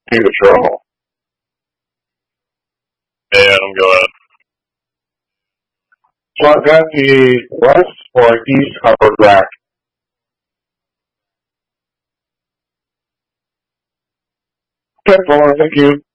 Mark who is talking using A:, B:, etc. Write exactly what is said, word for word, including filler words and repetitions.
A: Control.
B: Hey, Adam, go ahead.
A: So I've got the west or east covered rack. Okay, well, thank you.